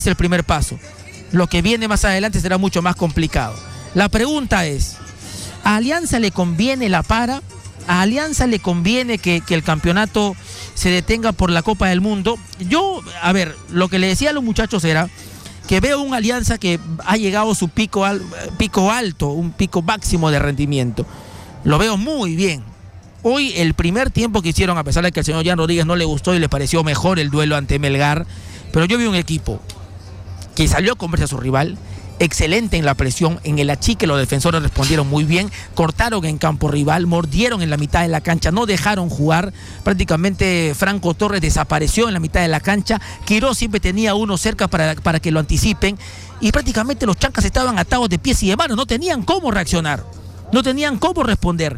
es el primer paso. Lo que viene más adelante será mucho más complicado. La pregunta es, ¿a Alianza le conviene la para? ¿A Alianza le conviene que el campeonato se detenga por la Copa del Mundo? Yo, a ver, lo que le decía a los muchachos era que veo una Alianza que ha llegado a su pico alto, un pico máximo de rendimiento. Lo veo muy bien. Hoy el primer tiempo que hicieron, a pesar de que al señor Jan Rodríguez no le gustó y le pareció mejor el duelo ante Melgar, pero yo vi un equipo que salió a comerse a su rival, excelente en la presión, en el achique los defensores respondieron muy bien, cortaron en campo rival, mordieron en la mitad de la cancha, no dejaron jugar, prácticamente Franco Torres desapareció en la mitad de la cancha, Quirós siempre tenía uno cerca para que lo anticipen, y prácticamente los chancas estaban atados de pies y de manos, no tenían cómo reaccionar, no tenían cómo responder.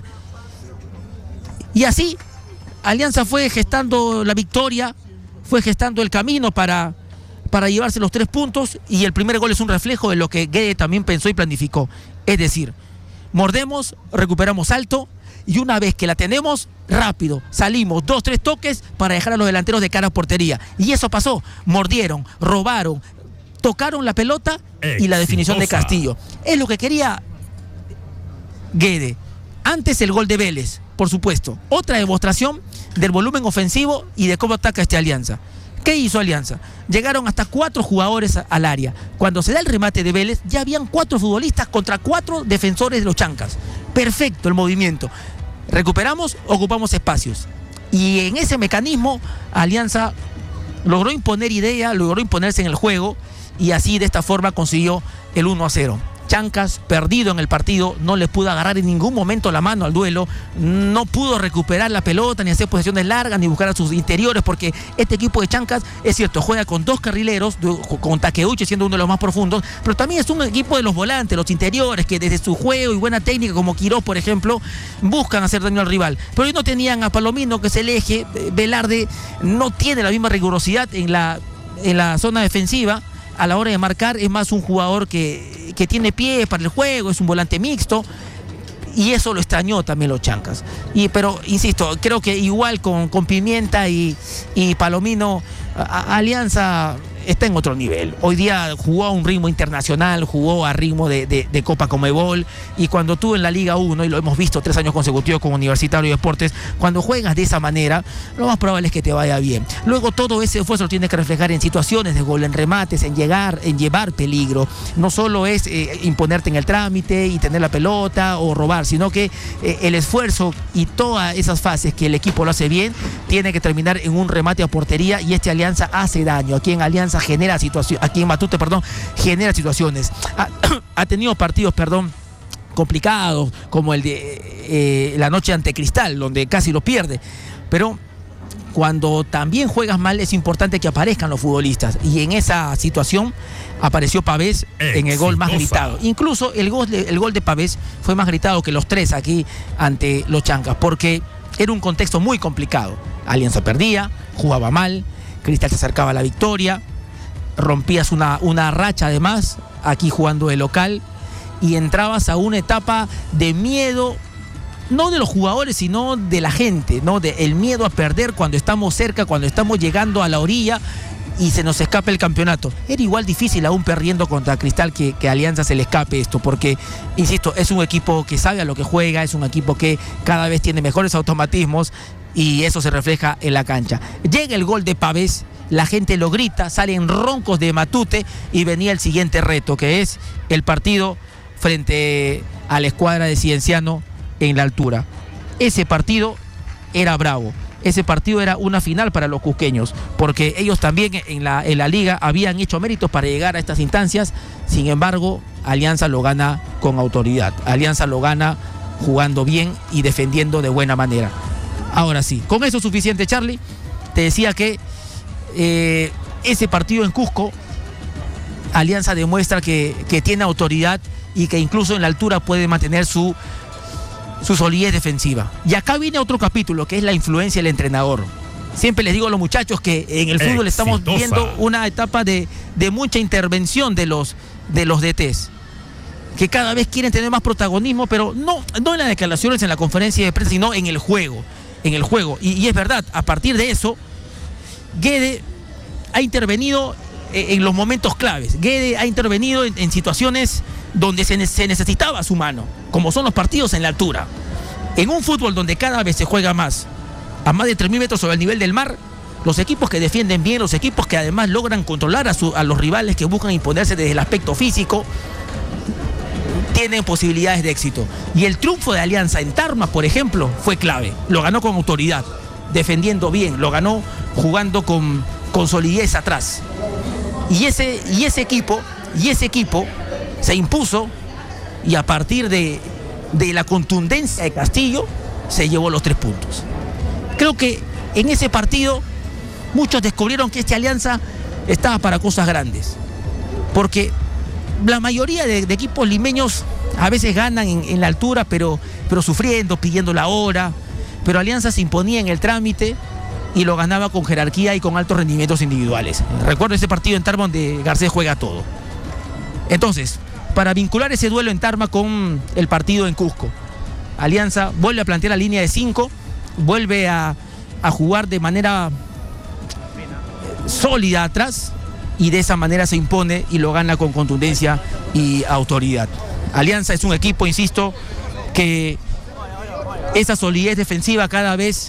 Y así, Alianza fue gestando la victoria, fue gestando el camino para llevarse los 3 puntos, y el primer gol es un reflejo de lo que Guede también pensó y planificó. Es decir, mordemos, recuperamos alto, y una vez que la tenemos, rápido, salimos 2, 3 toques para dejar a los delanteros de cara a portería. Y eso pasó, mordieron, robaron, tocaron la pelota y la definición de Castillo. Es lo que quería Guede. Antes el gol de Vélez, por supuesto. Otra demostración del volumen ofensivo y de cómo ataca Alianza. ¿Qué hizo Alianza? Llegaron hasta 4 jugadores al área. Cuando se da el remate de Vélez, ya habían 4 futbolistas contra 4 defensores de los chancas. Perfecto el movimiento. Recuperamos, ocupamos espacios. Y en ese mecanismo, Alianza logró imponer idea, logró imponerse en el juego, y así de esta forma consiguió el 1-0. Chancas, perdido en el partido, no le pudo agarrar en ningún momento la mano al duelo, no pudo recuperar la pelota, ni hacer posiciones largas, ni buscar a sus interiores, porque este equipo de Chancas, es cierto, juega con 2 carrileros, con Takeuchi siendo uno de los más profundos, pero también es un equipo de los volantes, los interiores, que desde su juego y buena técnica, como Quirós, por ejemplo, buscan hacer daño al rival. Pero ellos no tenían a Palomino, que es el eje. Velarde no tiene la misma rigurosidad en la zona defensiva. A la hora de marcar es más un jugador que tiene pie para el juego, es un volante mixto, y eso lo extrañó también los chancas. Pero insisto, creo que igual con Pimienta y Palomino, Alianza está en otro nivel. Hoy día jugó a un ritmo internacional, jugó a ritmo de Copa Conmebol, y cuando tú en la Liga 1, y lo hemos visto 3 años consecutivos con Universitario de Deportes, cuando juegas de esa manera, lo más probable es que te vaya bien. Luego todo ese esfuerzo lo tienes que reflejar en situaciones de gol, en remates, en llevar peligro. No solo es imponerte en el trámite y tener la pelota o robar, sino que el esfuerzo y todas esas fases que el equipo lo hace bien, tiene que terminar en un remate a portería, y Alianza hace daño. Aquí en Alianza genera situaciones, aquí en Matute, genera situaciones. Ha tenido partidos, complicados, como el de la noche ante Cristal, donde casi lo pierde. Pero cuando también juegas mal, es importante que aparezcan los futbolistas. Y en esa situación apareció Pavés en el gol más gritado. Incluso el gol de Pavés fue más gritado que los 3 aquí ante los chancas, porque era un contexto muy complicado. Alianza perdía, jugaba mal, Cristal se acercaba a la victoria, rompías una racha además, aquí jugando de local, y entrabas a una etapa de miedo, no de los jugadores, sino de la gente, ¿no? El miedo a perder cuando estamos cerca, cuando estamos llegando a la orilla y se nos escapa el campeonato. Era igual difícil aún perdiendo contra Cristal que a Alianza se le escape esto, porque, insisto, es un equipo que sabe a lo que juega, es un equipo que cada vez tiene mejores automatismos, y eso se refleja en la cancha. Llega el gol de Pavés, la gente lo grita, salen roncos de Matute, y venía el siguiente reto, que es el partido frente a la escuadra de Cienciano en la altura. Ese partido era bravo, ese partido era una final para los cusqueños, porque ellos también en la liga habían hecho méritos para llegar a estas instancias. Sin embargo, Alianza lo gana con autoridad, Alianza lo gana jugando bien y defendiendo de buena manera. Ahora sí, con eso es suficiente, Charlie. Te decía que ese partido en Cusco, Alianza demuestra que tiene autoridad y que incluso en la altura puede mantener su solidez defensiva. Y acá viene otro capítulo, que es la influencia del entrenador. Siempre les digo a los muchachos que en el fútbol estamos viendo una etapa de mucha intervención de los DTs, que cada vez quieren tener más protagonismo, pero no en las declaraciones, en la conferencia de prensa, sino en el juego. Y es verdad, a partir de eso, Guede ha intervenido en los momentos claves. Guede ha intervenido en situaciones donde se necesitaba su mano, como son los partidos en la altura. En un fútbol donde cada vez se juega más, a más de 3.000 metros sobre el nivel del mar, los equipos que defienden bien, los equipos que además logran controlar a los rivales que buscan imponerse desde el aspecto físico, tienen posibilidades de éxito. Y el triunfo de Alianza en Tarma, por ejemplo, fue clave. Lo ganó con autoridad, defendiendo bien, lo ganó jugando con solidez atrás. Y ese equipo se impuso, y a partir de la contundencia de Castillo se llevó los 3 puntos. Creo que en ese partido muchos descubrieron que esta Alianza estaba para cosas grandes, porque la mayoría de equipos limeños a veces ganan en la altura, pero sufriendo, pidiendo la hora. Pero Alianza se imponía en el trámite y lo ganaba con jerarquía y con altos rendimientos individuales. Recuerdo ese partido en Tarma donde Garcés juega todo. Entonces, para vincular ese duelo en Tarma con el partido en Cusco, Alianza vuelve a plantear la línea de 5, vuelve a jugar de manera sólida atrás, y de esa manera se impone y lo gana con contundencia y autoridad. Alianza es un equipo, insisto, que esa solidez defensiva cada vez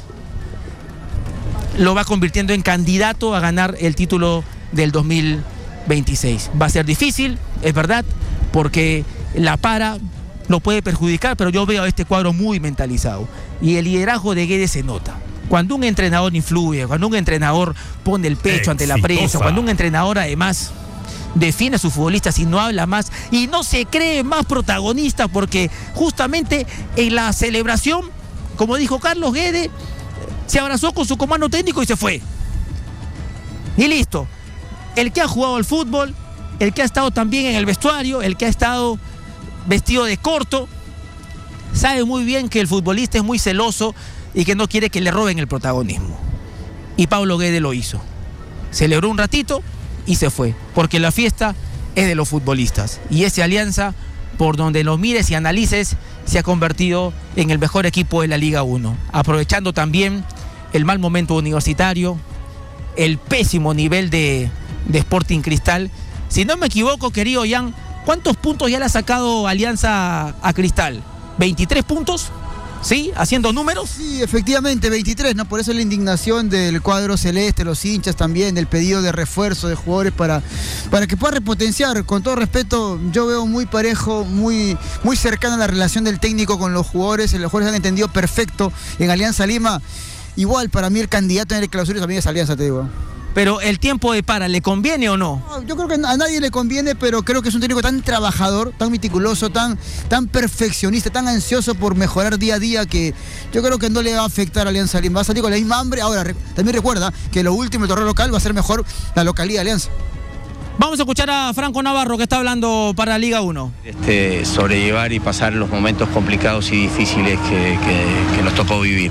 lo va convirtiendo en candidato a ganar el título del 2026. Va a ser difícil, es verdad, porque la para lo puede perjudicar, pero yo veo a este cuadro muy mentalizado, y el liderazgo de Guedes se nota. Cuando un entrenador influye, cuando un entrenador pone el pecho ante la prensa, cuando un entrenador además defiende a sus futbolistas y no habla más y no se cree más protagonista, porque justamente en la celebración, como dijo Carlos, Guedes se abrazó con su comando técnico y se fue. Y listo. El que ha jugado al fútbol, el que ha estado también en el vestuario, el que ha estado vestido de corto, sabe muy bien que el futbolista es muy celoso y que no quiere que le roben el protagonismo. Y Pablo Guedes lo hizo. Celebró un ratito y se fue, porque la fiesta es de los futbolistas. Y ese Alianza, por donde lo mires y analices, se ha convertido en el mejor equipo de la Liga 1, aprovechando también el mal momento Universitario, el pésimo nivel de Sporting Cristal. Si no me equivoco, querido Jan, ¿cuántos puntos ya le ha sacado Alianza a Cristal? ¿23 puntos? ¿Sí? ¿Haciendo números? Sí, efectivamente, 23, ¿no? Por eso la indignación del cuadro celeste, los hinchas también, del pedido de refuerzo de jugadores para que pueda repotenciar. Con todo respeto, yo veo muy parejo, muy cercana la relación del técnico con los jugadores han entendido perfecto en Alianza Lima. Igual, para mí el candidato en el clausura también es Alianza, te digo. Pero el tiempo de para, ¿le conviene o no? Yo creo que a nadie le conviene, pero creo que es un técnico tan trabajador, tan meticuloso, tan perfeccionista, tan ansioso por mejorar día a día, que yo creo que no le va a afectar a Alianza Lima. Va a salir con la misma hambre. Ahora, también recuerda que lo último, el torneo local, va a ser mejor la localidad de Alianza. Vamos a escuchar a Franco Navarro, que está hablando para la Liga 1. Sobrellevar y pasar los momentos complicados y difíciles que nos tocó vivir.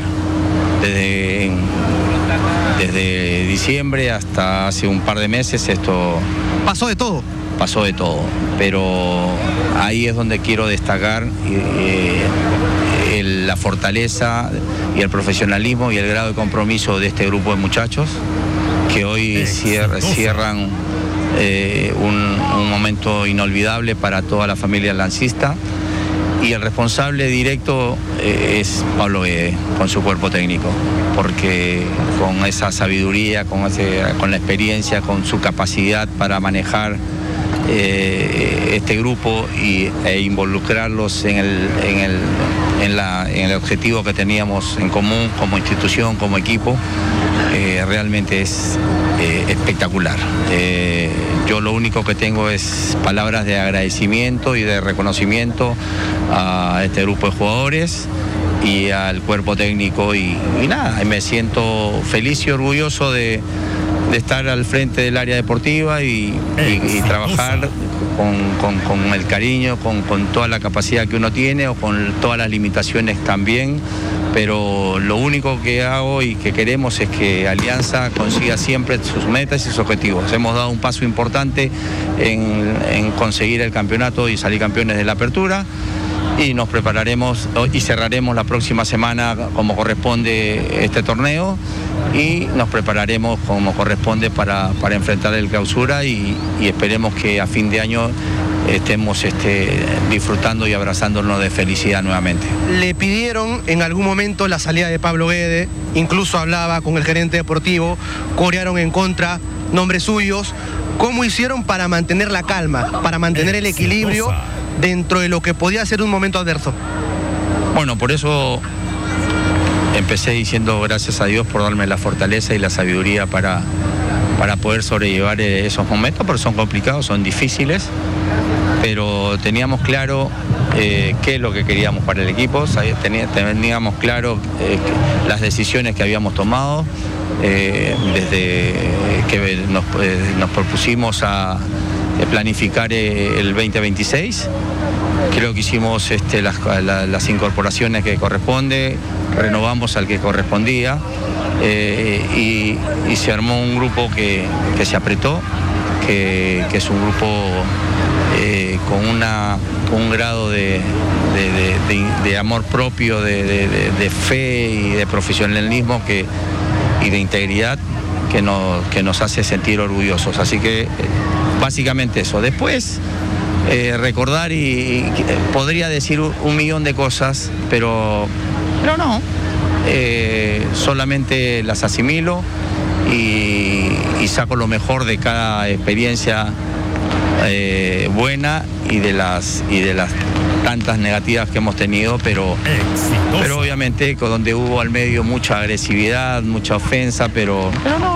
Desde diciembre hasta hace un par de meses esto... Pasó de todo. Pasó de todo, pero ahí es donde quiero destacar la fortaleza y el profesionalismo y el grado de compromiso de este grupo de muchachos que hoy cierran un momento inolvidable para toda la familia lancista. Y el responsable directo es Pablo Guedes, con su cuerpo técnico, porque con esa sabiduría, con la experiencia, con su capacidad para manejar este grupo e involucrarlos en el objetivo que teníamos en común como institución, como equipo, realmente es espectacular. Yo lo único que tengo es palabras de agradecimiento y de reconocimiento a este grupo de jugadores y al cuerpo técnico y nada, me siento feliz y orgulloso de estar al frente del área deportiva y trabajar con el cariño, con toda la capacidad que uno tiene o con todas las limitaciones también, pero lo único que hago y que queremos es que Alianza consiga siempre sus metas y sus objetivos. Hemos dado un paso importante en conseguir el campeonato y salir campeones de la apertura. y nos prepararemos y cerraremos la próxima semana como corresponde este torneo y nos prepararemos como corresponde para enfrentar el clausura y esperemos que a fin de año estemos disfrutando y abrazándonos de felicidad nuevamente. Le pidieron en algún momento la salida de Pablo Guede, incluso hablaba con el gerente deportivo, corearon en contra nombres suyos. ¿Cómo hicieron para mantener la calma, para mantener el equilibrio dentro de lo que podía ser un momento adverso? Bueno, por eso empecé diciendo gracias a Dios por darme la fortaleza y la sabiduría para poder sobrellevar esos momentos, porque son complicados, son difíciles, pero teníamos claro qué es lo que queríamos para el equipo, teníamos claro las decisiones que habíamos tomado desde que nos propusimos a planificar el 2026. Creo que hicimos las incorporaciones que corresponde, renovamos al que correspondía y se armó un grupo que se apretó, que es un grupo con un grado de amor propio, de fe y de profesionalismo y de integridad que nos hace sentir orgullosos. Así que básicamente eso. Después recordar y podría decir un millón de cosas, pero no. Solamente las asimilo y saco lo mejor de cada experiencia buena y de las tantas negativas que hemos tenido, pero obviamente donde hubo al medio mucha agresividad, mucha ofensa, pero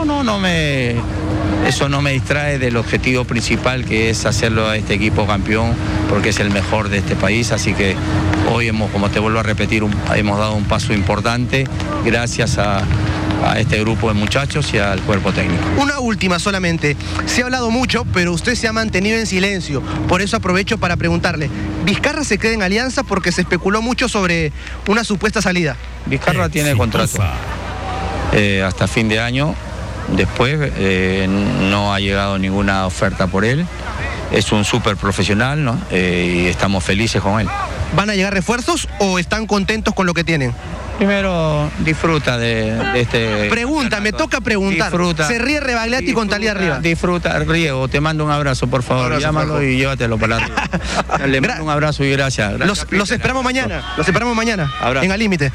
eso no me distrae del objetivo principal, que es hacerlo a este equipo campeón, porque es el mejor de este país. Así que hoy como te vuelvo a repetir, hemos dado un paso importante gracias a este grupo de muchachos y al cuerpo técnico. Una última solamente. Se ha hablado mucho, pero usted se ha mantenido en silencio. Por eso aprovecho para preguntarle, ¿Vizcarra se queda en Alianza? Porque se especuló mucho sobre una supuesta salida. Vizcarra tiene contrato hasta fin de año. Después no ha llegado ninguna oferta por él. Es un súper profesional, ¿no? Y estamos felices con él. ¿Van a llegar refuerzos o están contentos con lo que tienen? Primero, disfruta de este... Pregunta, me toca preguntar. Disfruta. Se ríe Rebagliati con Talía arriba. Disfruta, Riego, te mando un abrazo, por favor. Llámalo y llévatelo para arriba. Le mando un abrazo y gracias. Los esperamos mañana. Los esperamos mañana. Abrazo. En Al Límite.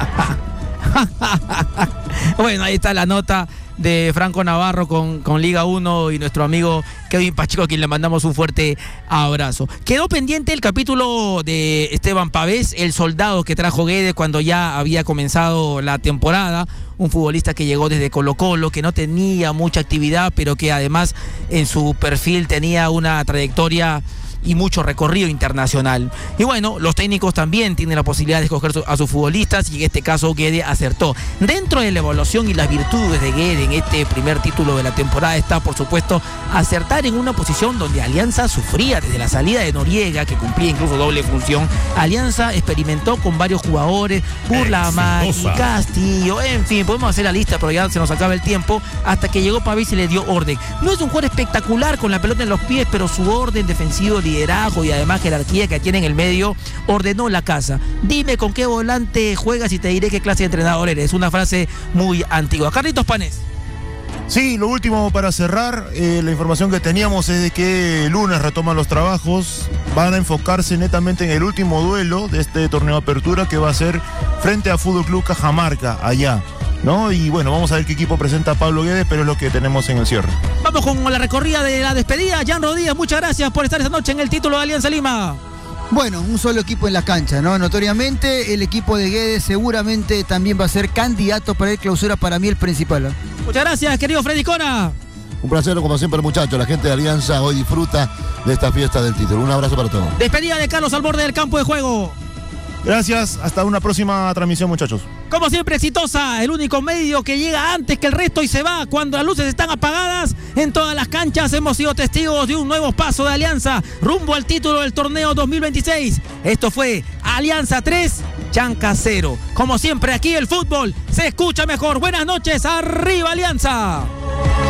Bueno, ahí está la nota de Franco Navarro con Liga 1 y nuestro amigo Kevin Pacheco, a quien le mandamos un fuerte abrazo. Quedó pendiente el capítulo de Esteban Pavés, el soldado que trajo Guedes cuando ya había comenzado la temporada, un futbolista que llegó desde Colo-Colo, que no tenía mucha actividad, pero que además en su perfil tenía una trayectoria y mucho recorrido internacional. Y bueno, los técnicos también tienen la posibilidad de escoger a sus futbolistas, y en este caso Guedes acertó. Dentro de la evaluación y las virtudes de Guedes en este primer título de la temporada está, por supuesto, acertar en una posición donde Alianza sufría desde la salida de Noriega, que cumplía incluso doble función. Alianza experimentó con varios jugadores, Burlamaqui, Castillo, en fin, podemos hacer la lista, pero ya se nos acaba el tiempo, hasta que llegó Pavés y le dio orden. No es un jugador espectacular con la pelota en los pies, pero su orden defensivo, liderazgo y además jerarquía que tiene en el medio, ordenó la casa. Dime con qué volante juegas y te diré qué clase de entrenador eres. Una frase muy antigua. Carlitos Panes. Sí, lo último para cerrar, la información que teníamos es de que el lunes retoman los trabajos, van a enfocarse netamente en el último duelo de este torneo de apertura, que va a ser frente a Fútbol Club Cajamarca, allá, ¿no? Y bueno, vamos a ver qué equipo presenta Pablo Guedes, pero es lo que tenemos en el cierre. Vamos con la recorrida de la despedida. Jan Rodríguez, muchas gracias por estar esta noche en el título de Alianza Lima. Bueno, un solo equipo en la cancha, ¿no? Notoriamente el equipo de Guedes seguramente también va a ser candidato para el clausura, para mí el principal, ¿no? Muchas gracias, querido Freddy Cona. Un placer, como siempre, muchachos. La gente de Alianza hoy disfruta de esta fiesta del título. Un abrazo para todos. Despedida de Carlos al borde del campo de juego. Gracias, hasta una próxima transmisión, muchachos. Como siempre, exitosa, el único medio que llega antes que el resto y se va cuando las luces están apagadas. En todas las canchas hemos sido testigos de un nuevo paso de Alianza rumbo al título del torneo 2026. Esto fue Alianza 3, Chanca 0. Como siempre, aquí el fútbol se escucha mejor. Buenas noches, arriba Alianza.